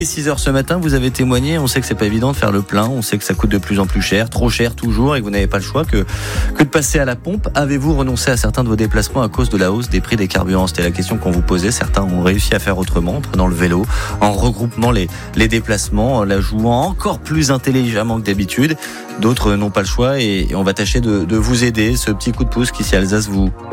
6h ce matin, vous avez témoigné. On sait que c'est pas évident de faire le plein. On sait que ça coûte de plus en plus cher, trop cher toujours, et que vous n'avez pas le choix que de passer à la pompe. Avez-vous renoncé à certains de vos déplacements à cause de la hausse des prix des carburants? C'était la question qu'on vous posait. Certains ont réussi à faire autrement, en prenant le vélo, en regroupant les déplacements, en la jouant encore plus intelligemment que d'habitude. D'autres n'ont pas le choix et on va tâcher de vous aider. Ce petit coup de pouce qu'ici Alsace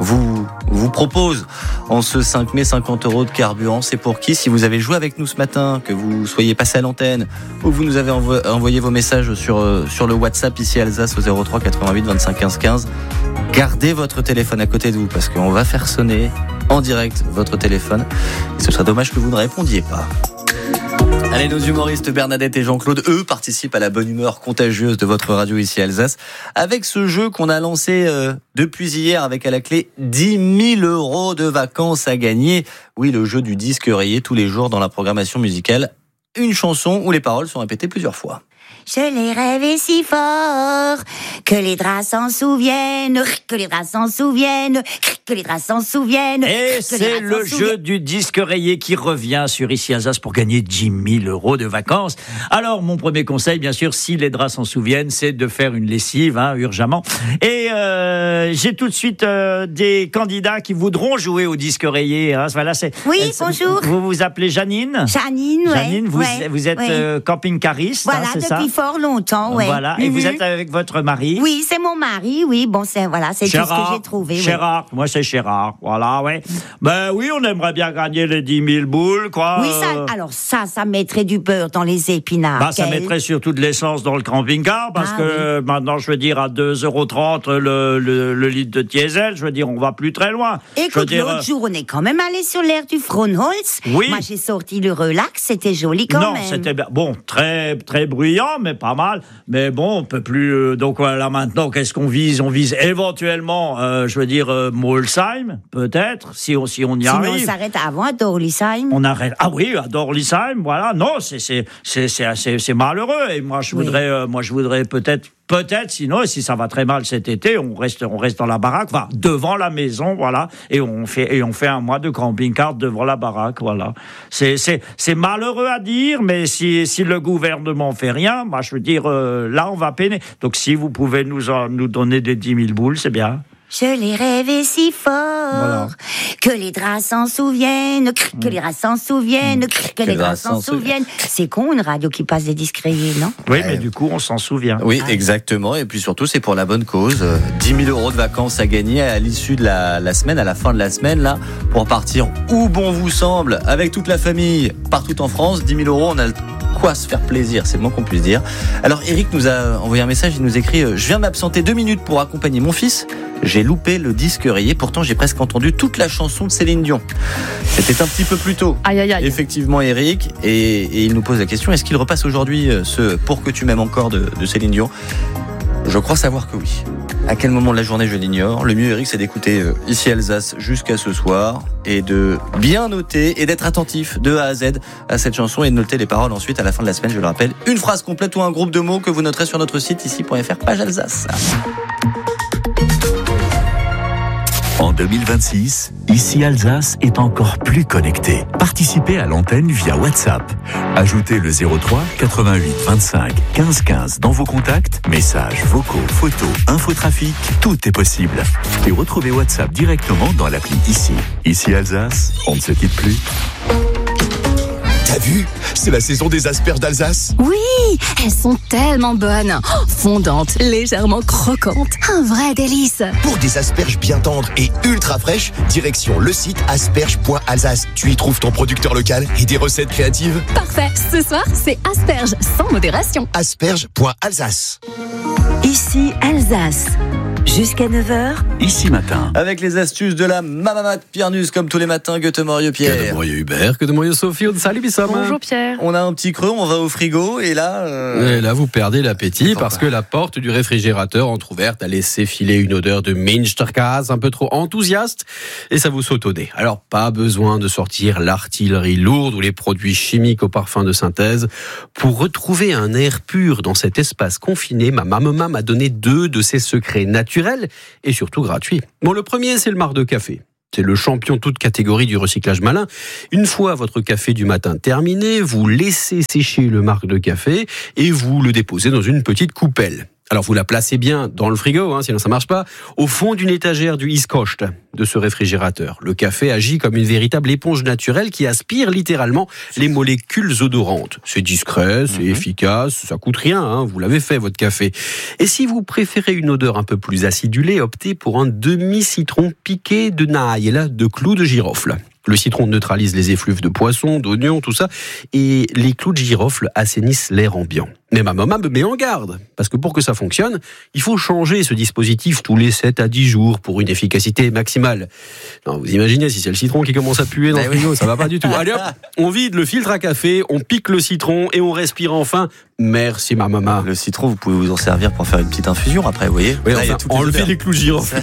vous propose en ce 5 mai, 50 € de carburant. C'est pour qui? Si vous avez joué avec nous ce matin, que vous soyez passé à l'antenne ou vous nous avez envoyé vos messages sur le WhatsApp ici Alsace au 03 88 25 15 15, gardez votre téléphone à côté de vous parce qu'on va faire sonner en direct votre téléphone et ce serait dommage que vous ne répondiez pas. Allez, nos humoristes Bernadette et Jean-Claude, eux, participent à la bonne humeur contagieuse de votre radio ici Alsace avec ce jeu qu'on a lancé depuis hier avec à la clé 10 000 € de vacances à gagner. Oui, le jeu du disque rayé tous les jours dans la programmation musicale. Une chanson où les paroles sont répétées plusieurs fois. Je l'ai rêvé si fort que les draps s'en souviennent, que les draps s'en souviennent, que les draps s'en souviennent. Et c'est le jeu du disque rayé qui revient sur ici Alsace pour gagner 10 000 € de vacances. Alors, mon premier conseil, bien sûr, si les draps s'en souviennent, c'est de faire une lessive, urgemment. Et j'ai tout de suite des candidats qui voudront jouer au disque rayé. Voilà, oui, bonjour. Vous vous appelez Janine? Janine, ouais. Janine, vous êtes camping-cariste, voilà, c'est ça? Depuis fort longtemps, ouais. Voilà, et vous êtes avec votre mari? Oui, c'est mon mari, oui. Bon, c'est tout ce que j'ai trouvé. Chérard, moi c'est Chérard, voilà, ouais. Ben oui, on aimerait bien gagner les 10 000 boules, quoi. Oui, ça mettrait du beurre dans les épinards. Ça mettrait surtout de l'essence dans le camping-car, parce que maintenant, je veux dire, à 2,30 € le litre de diesel, je veux dire, on va plus très loin. Écoute, l'autre jour, on est quand même allé sur l'air du Frohnholz. Oui. Moi, j'ai sorti le relax, c'était joli quand même. Non, c'était bon, très, très bruyant, mais pas mal. Mais bon, on peut plus. Donc voilà, maintenant, qu'est-ce qu'on vise? On vise éventuellement, je veux dire, Molsheim, peut-être, si on y arrive. Sinon, on s'arrête avant à Dorlisheim. On arrête. Ah oui, à Dorlisheim, voilà. Non, c'est malheureux. Et moi, je voudrais peut-être, sinon, si ça va très mal cet été, on reste dans la baraque, enfin, devant la maison, voilà, et on fait un mois de camping-car devant la baraque, voilà. C'est malheureux à dire, mais si le gouvernement fait rien, moi, je veux dire, là, on va peiner. Donc, si vous pouvez nous donner des 10 000 boules, c'est bien. Je l'ai rêvé si fort que les draps s'en souviennent, que les draps s'en souviennent, que les draps s'en souviennent. C'est con, une radio qui passe des disques rayés, non? Oui, mais du coup, on s'en souvient. Oui, exactement. Et puis surtout, c'est pour la bonne cause. 10 000 € de vacances à gagner à l'issue de la semaine, à la fin de la semaine, là, pour partir où bon vous semble, avec toute la famille, partout en France. 10 000 €, on a quoi se faire plaisir, c'est le moins qu'on puisse dire. Alors, Eric nous a envoyé un message, il nous écrit « Je viens de m'absenter 2 minutes pour accompagner mon fils. J'ai loupé le disque rayé, pourtant j'ai presque entendu toute la chanson de Céline Dion. » C'était un petit peu plus tôt. Aïe, aïe, aïe. Effectivement, Eric, et il nous pose la question, est-ce qu'il repasse aujourd'hui ce « Pour que tu m'aimes encore » de Céline Dion? Je crois savoir que oui. À quel moment de la journée, je l'ignore. Le mieux, Eric, c'est d'écouter ici Alsace jusqu'à ce soir et de bien noter et d'être attentif de A à Z à cette chanson et de noter les paroles ensuite à la fin de la semaine, je le rappelle. Une phrase complète ou un groupe de mots que vous noterez sur notre site ici.fr, page Alsace. En 2026, ici Alsace est encore plus connecté. Participez à l'antenne via WhatsApp. Ajoutez le 03 88 25 15 15 dans vos contacts, messages, vocaux, photos, infotrafic, tout est possible. Et retrouvez WhatsApp directement dans l'appli ici. Ici Alsace, on ne se quitte plus. T'as vu? C'est la saison des asperges d'Alsace. Oui, elles sont tellement bonnes. Fondantes, légèrement croquantes. Un vrai délice. Pour des asperges bien tendres et ultra fraîches, direction le site asperges.alsace. Tu y trouves ton producteur local et des recettes créatives. Parfait. Ce soir, c'est asperges sans modération. Asperges.alsace. Ici Alsace. Jusqu'à 9h. Ici matin. Avec les astuces de la Mamamat Pierre Nuss, comme tous les matins, Goethe Morio Pierre. Que de Morio Hubert, que de Morio Sophie. Salut Bissam. Bonjour Pierre. On a un petit creux, on va au frigo et là... Et là, vous perdez l'appétit parce que la porte du réfrigérateur entrouverte a laissé filer une odeur de Minsterkäse un peu trop enthousiaste et ça vous saute au nez. Alors, pas besoin de sortir l'artillerie lourde ou les produits chimiques au parfum de synthèse. Pour retrouver un air pur dans cet espace confiné, ma maman m'a donné 2 de ses secrets naturels et surtout gratuits. Bon, le premier, c'est le marc de café. C'est le champion toute catégorie du recyclage malin. Une fois votre café du matin terminé, vous laissez sécher le marc de café et vous le déposez dans une petite coupelle. Alors vous la placez bien dans le frigo, sinon ça marche pas, au fond d'une étagère du Iskocht de ce réfrigérateur. Le café agit comme une véritable éponge naturelle qui aspire littéralement les molécules odorantes. C'est discret, c'est efficace, ça coûte rien, vous l'avez fait votre café. Et si vous préférez une odeur un peu plus acidulée, optez pour un demi-citron piqué de naïl, de clous de girofle. Le citron neutralise les effluves de poisson, d'oignons, tout ça, et les clous de girofle assainissent l'air ambiant. Mais ma maman me met en garde, parce que pour que ça fonctionne, il faut changer ce dispositif tous les 7 à 10 jours pour une efficacité maximale. Non, vous imaginez, si c'est le citron qui commence à puer dans le frigo, ça va pas du tout. Allez hop, on vide le filtre à café, on pique le citron et on respire enfin. Merci ma maman. Le citron, vous pouvez vous en servir pour faire une petite infusion après, vous voyez. Oui, enfin, enlever les clous de girofle.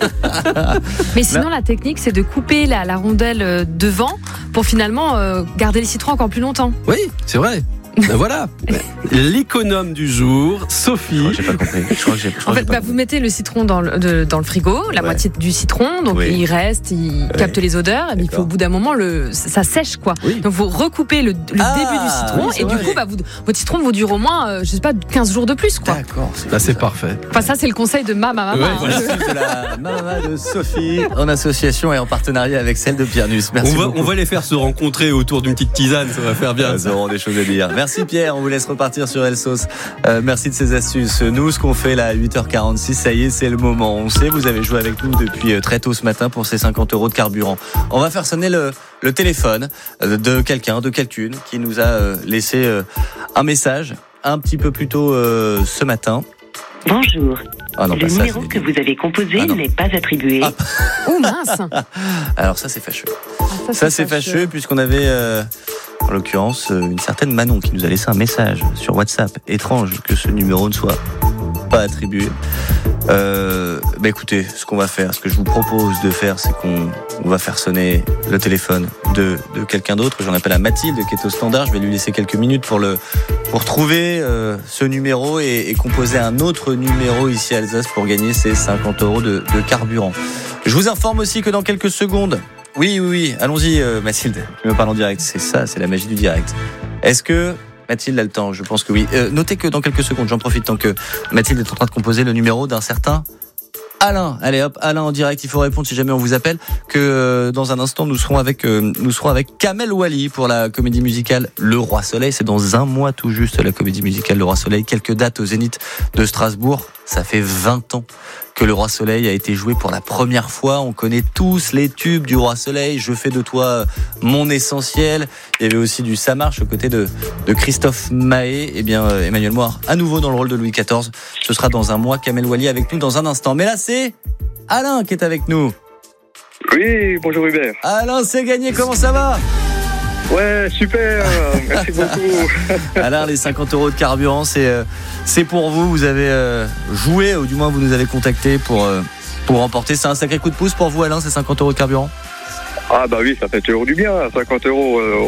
Mais sinon, la technique, c'est de couper la rondelle devant pour finalement garder les citrons encore plus longtemps. Oui, c'est vrai. Ben voilà, l'économe du jour, Sophie. J'ai pas compris. En fait, vous mettez le citron dans le frigo, la moitié du citron, donc il reste, il capte les odeurs, et puis il faut au bout d'un moment ça sèche quoi. Oui. Donc vous recoupez le début du citron, et du coup votre citron vous dure au moins, 15 jours de plus quoi. D'accord. C'est parfait. Enfin ça c'est le conseil de ma maman. Voilà, c'est la maman de Sophie en association et en partenariat avec celle de Piernus. Merci. On va les faire se rencontrer autour d'une petite tisane, ça va faire bien. Ils auront des choses à dire. Merci Pierre, on vous laisse repartir sur Elsos. Merci de ces astuces. Nous, ce qu'on fait là à 8h46, ça y est, c'est le moment. On sait, vous avez joué avec nous depuis très tôt ce matin pour ces 50 € de carburant. On va faire sonner le téléphone de quelqu'une qui nous a laissé un message un petit peu plus tôt ce matin. Bonjour. Le numéro que vous avez composé n'est pas attribué. Oh mince. Alors ça c'est fâcheux. Ça c'est fâcheux puisqu'on avait en l'occurrence une certaine Manon qui nous a laissé un message sur WhatsApp. Étrange que ce numéro ne soit pas attribué. Écoutez, ce qu'on va faire, ce que je vous propose de faire, c'est qu'on va faire sonner le téléphone de quelqu'un d'autre. J'en appelle à Mathilde qui est au standard. Je vais lui laisser quelques minutes pour trouver ce numéro et composer un autre numéro ici à Alsace pour gagner ces 50 € de carburant. Je vous informe aussi que dans quelques secondes, oui, allons-y Mathilde, tu me parles en direct, c'est ça, c'est la magie du direct. Est-ce que Mathilde a le temps? Je pense que oui. Notez que dans quelques secondes, j'en profite tant que Mathilde est en train de composer le numéro d'un certain Alain. Allez hop, Alain en direct, il faut répondre si jamais on vous appelle. Que dans un instant, nous serons avec Kamel Wally pour la comédie musicale Le Roi Soleil. C'est dans un mois tout juste, la comédie musicale Le Roi Soleil. Quelques dates au Zénith de Strasbourg. Ça fait 20 ans que Le Roi Soleil a été joué pour la première fois. On connaît tous les tubes du Roi Soleil. Je fais de toi mon essentiel. Il y avait aussi du Ça marche aux côtés de Christophe Mahé. Eh bien, Emmanuel Moir, à nouveau dans le rôle de Louis XIV. Ce sera dans un mois. Kamel Wally avec nous dans un instant. Mais là, c'est Alain qui est avec nous. Oui, bonjour Hubert. Alain, c'est gagné. Comment ça va ? Ouais, super. Merci beaucoup. Alain, les 50 € de carburant, c'est pour vous. Vous avez joué, ou du moins vous nous avez contacté pour remporter. C'est un sacré coup de pouce pour vous, Alain, ces 50 € de carburant. Ah bah oui, ça fait toujours du bien. 50 €,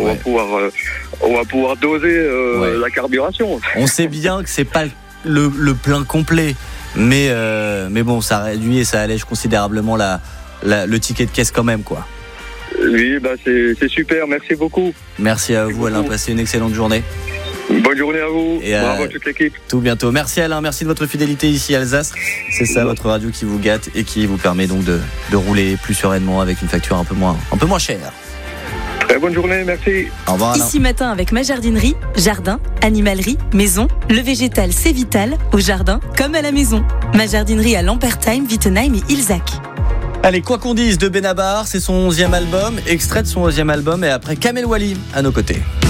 on va pouvoir doser la carburation. On sait bien que c'est pas le plein complet, mais bon, ça réduit et ça allège considérablement le ticket de caisse quand même, quoi. Oui, bah c'est super, merci beaucoup. Merci à vous, Alain, passez une excellente journée. Bonne journée à vous, et bravo à toute l'équipe. Tout bientôt. Merci Alain, merci de votre fidélité ici à Alsace. C'est ça, votre radio qui vous gâte et qui vous permet donc de rouler plus sereinement avec une facture un peu moins chère. Très bonne journée, merci. Au revoir Alain. Ici matin avec ma jardinerie, jardin, animalerie, maison, le végétal c'est vital, au jardin comme à la maison. Ma jardinerie à Lampertheim, Wittenheim et Ilzac. Allez, quoi qu'on dise de Benabar, c'est son 11e album, extrait de son 11e album, et après Kamel Wally à nos côtés.